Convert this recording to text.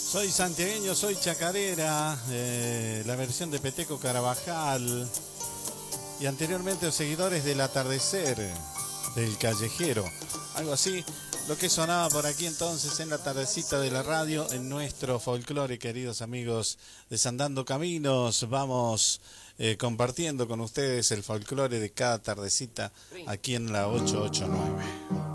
Soy santiagueño, soy chacarera, la versión de Peteco Carabajal. Y anteriormente los seguidores del atardecer, del callejero. Algo así, lo que sonaba por aquí entonces en la tardecita de la radio, en nuestro folclore, queridos amigos Desandando Caminos. Vamos compartiendo con ustedes el folclore de cada tardecita aquí en la 889.